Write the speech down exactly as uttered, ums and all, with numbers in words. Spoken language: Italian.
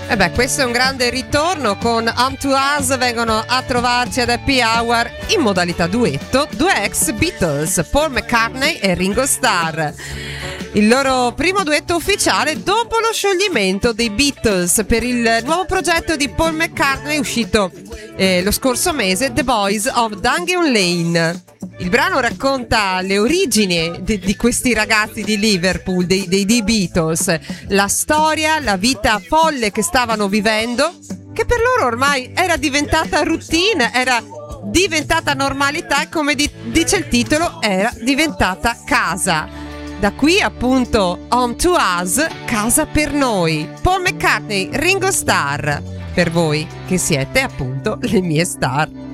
E beh, questo è un grande ritorno. Con Home to Us vengono a trovarci ad Happy Hour in modalità duetto due ex Beatles, Paul McCartney e Ringo Starr. Il loro primo duetto ufficiale dopo lo scioglimento dei Beatles per il nuovo progetto di Paul McCartney uscito eh, lo scorso mese, The Boys of Dungeon Lane. Il brano racconta le origini di, di questi ragazzi di Liverpool, dei, dei, dei Beatles, la storia, la vita folle che stavano vivendo, che per loro ormai era diventata routine, era diventata normalità e, come di, dice il titolo, era diventata casa. Da qui appunto Home to Us, casa per noi. Paul McCartney, Ringo Starr, per voi che siete appunto le mie star.